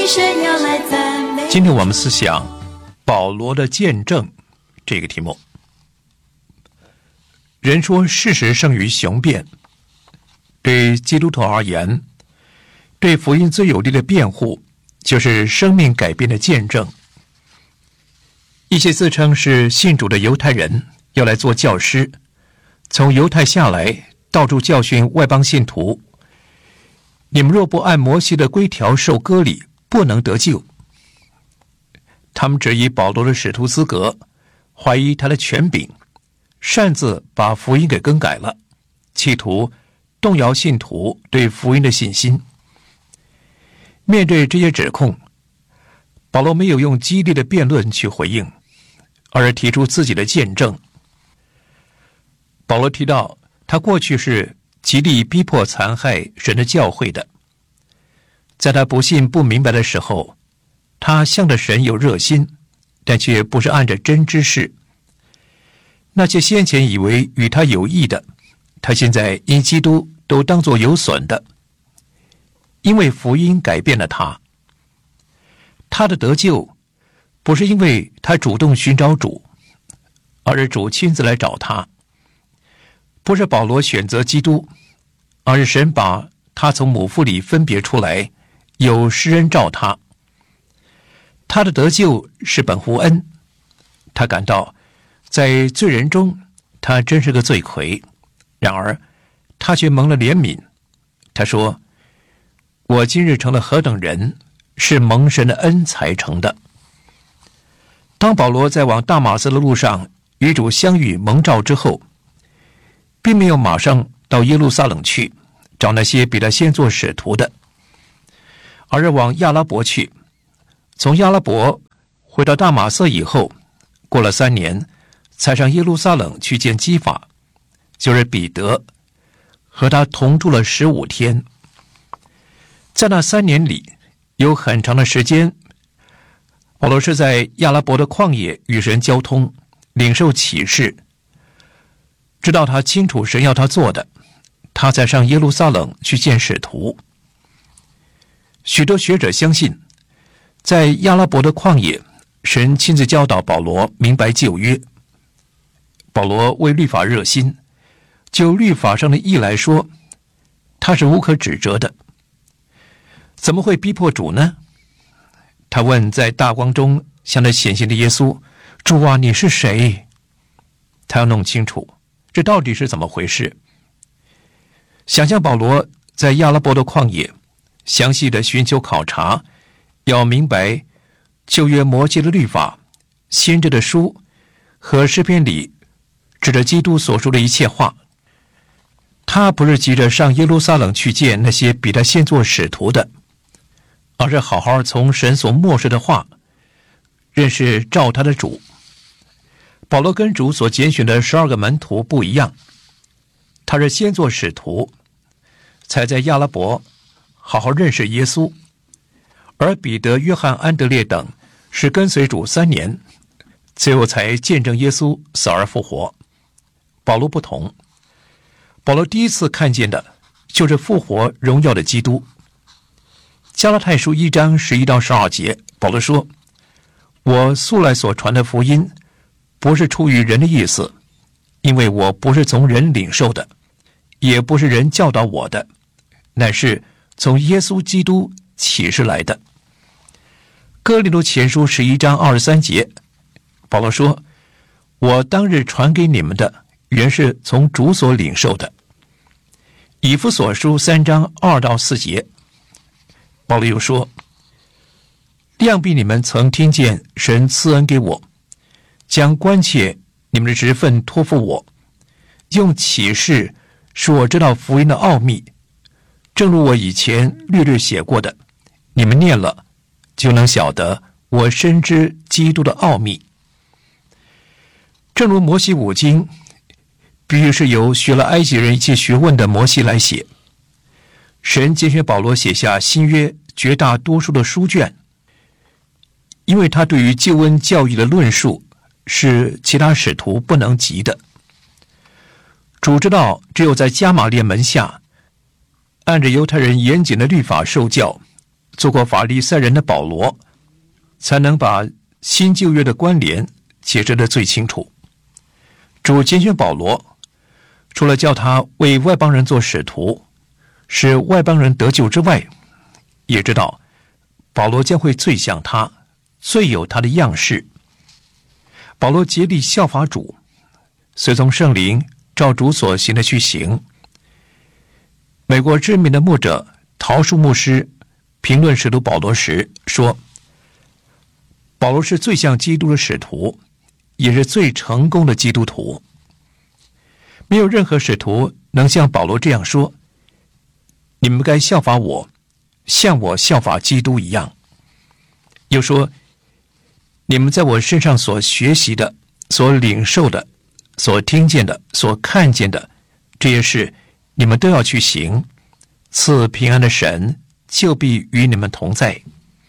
神要来赞美。 今天我们思想保罗的见证这个题目。人说事实胜于雄辩，对基督徒而言，对福音最有力的辩护就是生命改变的见证。一些自称是信主的犹太人要来做教师，从犹太下来到处教训外邦信徒，你们若不按摩西的规条受割礼，不能得救。他们质疑保罗的使徒资格，怀疑他的权柄，擅自把福音给更改了，企图动摇信徒对福音的信心。面对这些指控，保罗没有用激烈的辩论去回应，而是提出自己的见证。保罗提到他过去是极力逼迫残害神的教会的，在他不信不明白的时候，他向着神有热心，但却不是按着真知识。那些先前以为与他有益的，他现在因基督都当作有损的，因为福音改变了他。他的得救不是因为他主动寻找主，而是主亲自来找他。不是保罗选择基督，而是神把他从母腹里分别出来，有施恩照他。他的得救是本乎恩，他感到在罪人中他真是个罪魁，然而他却蒙了怜悯。他说，我今日成了何等人，是蒙神的恩才成的。当保罗在往大马色的路上与主相遇蒙召之后，并没有马上到耶路撒冷去找那些比他先做使徒的，而是往亚拉伯去。从亚拉伯回到大马色以后，过了3年，才上耶路撒冷去见基法，就是彼得，和他同住了15天。在那3年里，有很长的时间，保罗是在亚拉伯的旷野与神交通，领受启示，知道他清楚神要他做的，他才上耶路撒冷去见使徒。许多学者相信，在亚拉伯的旷野，神亲自教导保罗明白旧约。保罗为律法热心，就律法上的义来说，他是无可指责的。怎么会逼迫主呢？他问在大光中向他显现的耶稣，主啊，你是谁？他要弄清楚这到底是怎么回事。想象保罗在亚拉伯的旷野详细的寻求考察，要明白旧约摩西的律法、先知的书和诗篇里指着基督所说的一切话。他不是急着上耶路撒冷去见那些比他先做使徒的，而是好好从神所默示的话认识照他的主。保罗跟主所拣选的12个门徒不一样，他是先做使徒，才在亚拉伯好好认识耶稣。而彼得、约翰、安德烈等是跟随主3年，最后才见证耶稣死而复活。保罗不同，保罗第一次看见的就是复活荣耀的基督。加拉太书1章11到12节，保罗说，我素来所传的福音不是出于人的意思，因为我不是从人领受的，也不是人教导我的，乃是从耶稣基督启示来的。哥林多前书11章23节，保罗说，我当日传给你们的原是从主所领受的。以弗所书3章2到4节，保罗又说，谅必你们曾听见神赐恩给我，将关切你们的职分托付我，用启示使我知道福音的奥秘，正如我以前略略写过的，你们念了就能晓得我深知基督的奥秘。正如摩西5经必须是由学了埃及人一切学问的摩西来写，神拣选保罗写下新约绝大多数的书卷，因为他对于救恩教义的论述是其他使徒不能及的。主知道只有在加玛列门下按着犹太人严谨的律法受教， 做过法利赛人的保罗，才能把新旧约的关联解释得最清楚。主拣选保罗，除了叫他为外邦人做使徒，使外邦人得救之外，也知道保罗将会最像他，最有他的样式。保罗竭力效法主，随从圣灵照主所行的去行。美国知名的牧者陶树牧师评论使徒保罗时说，保罗是最像基督的使徒，也是最成功的基督徒。没有任何使徒能像保罗这样说，你们该效法我，像我效法基督一样。又说，你们在我身上所学习的、所领受的、所听见的、所看见的，这些事你们都要去行，赐平安的神就必与你们同在。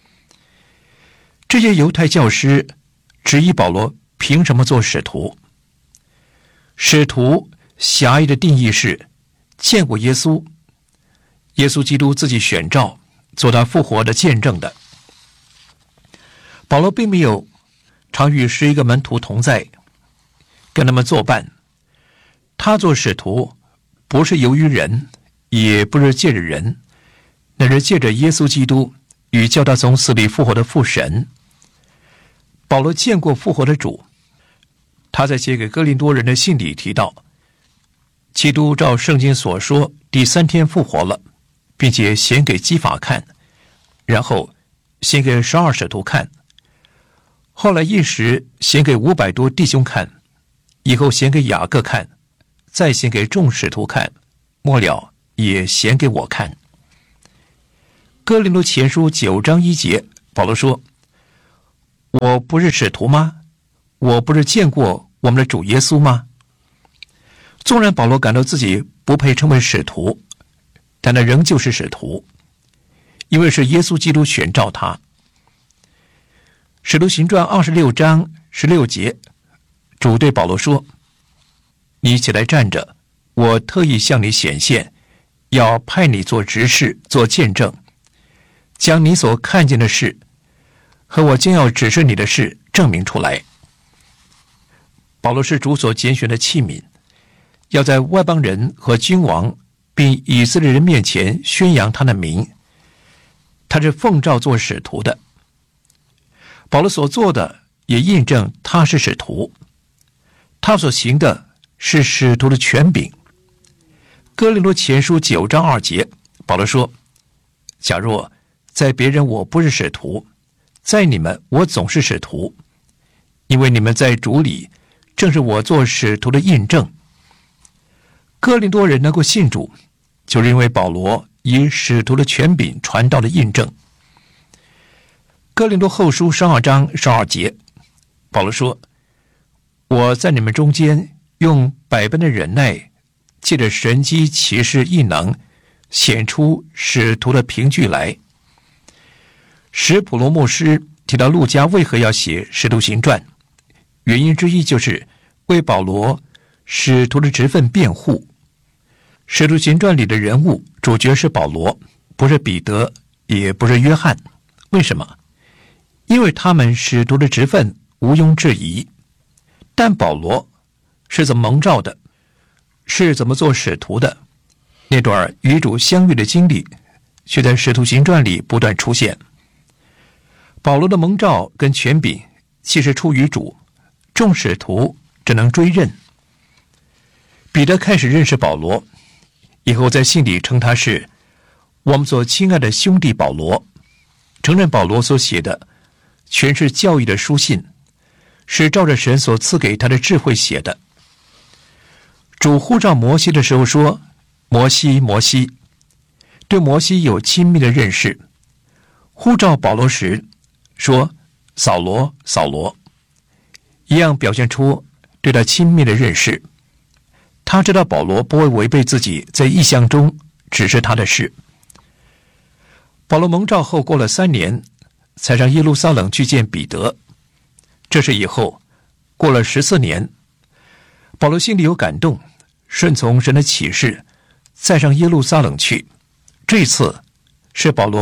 这些犹太教师质疑保罗凭什么做使徒。使徒狭义的定义是见过耶稣，耶稣基督自己选召做他复活的见证的。保罗并没有常与11个门徒同在，跟他们作伴。他做使徒不是由于人，也不是借着人，乃是借着耶稣基督与叫他从死里复活的父神。保罗见过复活的主，他在写给哥林多人的信里提到，基督照圣经所说第3天复活了，并且显给基法看，然后显给12使徒看，后来一时显给500多弟兄看，以后显给雅各看，再显给众使徒看，末了也显给我看。哥林多前书9章1节，保罗说，我不是使徒吗？我不是见过我们的主耶稣吗？纵然保罗感到自己不配称为使徒，但他仍旧是使徒，因为是耶稣基督选召他。使徒行传26章16节，主对保罗说，你起来站着，我特意向你显现，要派你做执事，做见证，将你所看见的事和我将要指示你的事证明出来。保罗是主所拣选的器皿，要在外邦人和君王并以色列人面前宣扬他的名。他是奉召做使徒的。保罗所做的也印证他是使徒，他所行的是使徒的权柄。哥林多前书9章2节，保罗说，假若在别人我不是使徒，在你们我总是使徒，因为你们在主里正是我做使徒的印证。哥林多人能够信主，就是因为保罗以使徒的权柄传道的印证。哥林多后书12章12节，保罗说，我在你们中间用百般的忍耐，借着神机奇事异能，显出使徒的凭据来。使普罗牧师提到路加为何要写使徒行传，原因之一就是为保罗使徒的职分辩护。使徒行传里的人物主角是保罗，不是彼得，也不是约翰。为什么？因为他们使徒的职分毋庸置疑。但保罗是怎么蒙召的，是怎么做使徒的，那段与主相遇的经历却在使徒行传里不断出现。保罗的蒙召跟权柄既是出于主，众使徒只能追认。彼得开始认识保罗，以后在信里称他是我们所亲爱的兄弟保罗，承认保罗所写的全是教义的书信，是照着神所赐给他的智慧写的。主呼召摩西的时候说，摩西，摩西，对摩西有亲密的认识。呼召保罗时说，扫罗，扫罗，一样表现出对他亲密的认识。他知道保罗不会违背自己在异象中指示他的事。保罗蒙召后过了3年，才上耶路撒冷去见彼得。这是以后过了14年，保罗心里有感动，顺从神的启示，再上耶路撒冷去。这次是保罗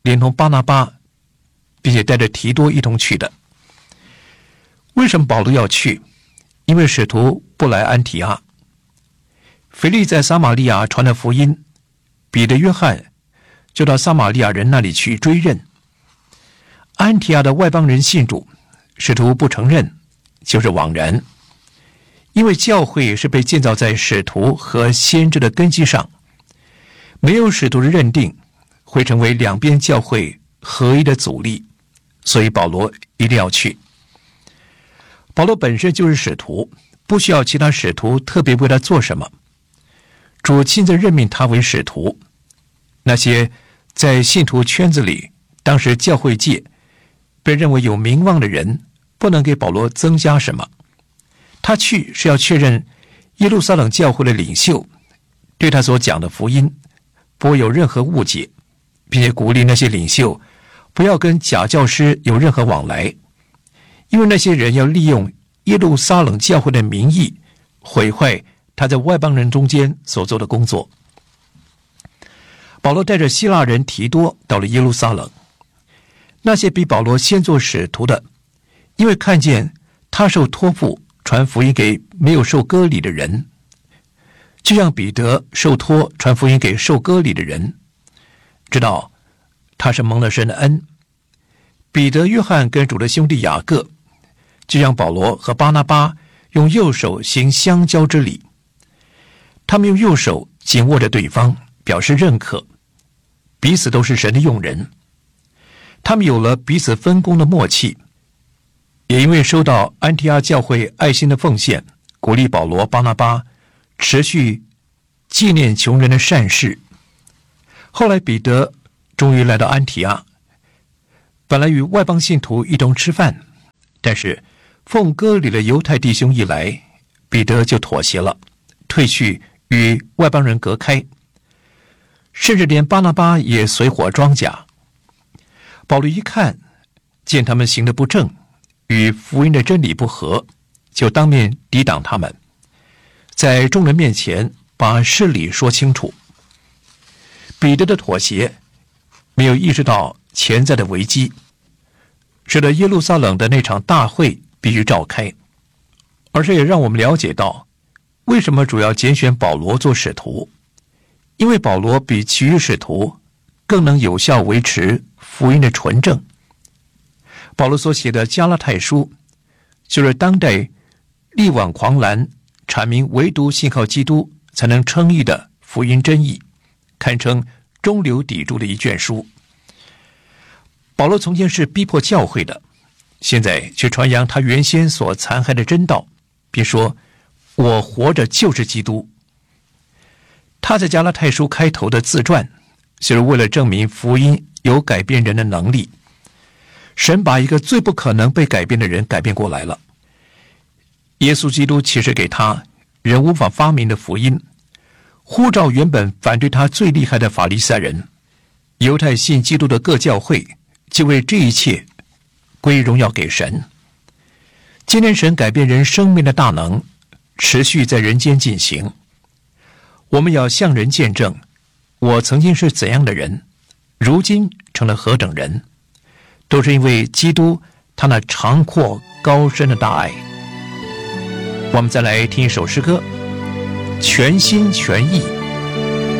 连同巴拿巴，并且带着提多一同去的。为什么保罗要去？因为使徒不来安提阿。腓力在撒玛利亚传了福音，彼得、约翰就到撒玛利亚人那里去追认。安提阿的外邦人信主，使徒不承认，就是枉然。因为教会是被建造在使徒和先知的根基上，没有使徒的认定，会成为两边教会合一的阻力，所以保罗一定要去。保罗本身就是使徒，不需要其他使徒特别为他做什么。主亲自任命他为使徒。那些在信徒圈子里，当时教会界被认为有名望的人，不能给保罗增加什么。他去是要确认耶路撒冷教会的领袖对他所讲的福音不会有任何误解，并且鼓励那些领袖不要跟假教师有任何往来，因为那些人要利用耶路撒冷教会的名义毁坏他在外邦人中间所做的工作。保罗带着希腊人提多到了耶路撒冷，那些比保罗先做使徒的，因为看见他受托付传福音给没有受割礼的人，就像彼得受托传福音给受割礼的人，知道他是蒙了神的恩。彼得、约翰跟主的兄弟雅各，就像保罗和巴拿巴用右手行相交之礼，他们用右手紧握着对方，表示认可，彼此都是神的用人。他们有了彼此分工的默契，也因为收到安提阿教会爱心的奉献，鼓励保罗、巴拿巴持续纪念穷人的善事。后来彼得终于来到安提阿，本来与外邦信徒一同吃饭，但是奉割礼的犹太弟兄一来，彼得就妥协了，退去与外邦人隔开，甚至连巴拿巴也随伙装假。保罗一看见他们行得不正，与福音的真理不合，就当面抵挡他们，在众人面前把事理说清楚。彼得的妥协没有意识到潜在的危机，使得耶路撒冷的那场大会必须召开，而这也让我们了解到为什么主要拣选保罗做使徒，因为保罗比其余使徒更能有效维持福音的纯正。保罗所写的加拉太书，就是当代力挽狂澜阐明唯独信靠基督才能称义的福音真义，堪称中流砥柱的一卷书。保罗从前是逼迫教会的，现在却传扬他原先所残害的真道，并说我活着就是基督。他在加拉太书开头的自传，就是为了证明福音有改变人的能力。神把一个最不可能被改变的人改变过来了。耶稣基督启示给他人无法发明的福音，呼召原本反对他最厉害的法利赛人。犹太信基督的各教会就为这一切归荣耀给神。今天神改变人生命的大能持续在人间进行，我们要向人见证我曾经是怎样的人，如今成了何等人，都是因为基督他那长阔高深的大爱。我们再来听一首诗歌，全心全意